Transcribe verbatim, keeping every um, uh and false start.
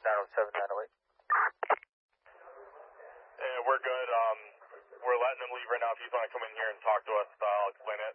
nine oh seven, nine oh eight. Yeah, we're good. Um, we're letting him leave right now. If you want to come in here and talk to us, uh, I'll explain it.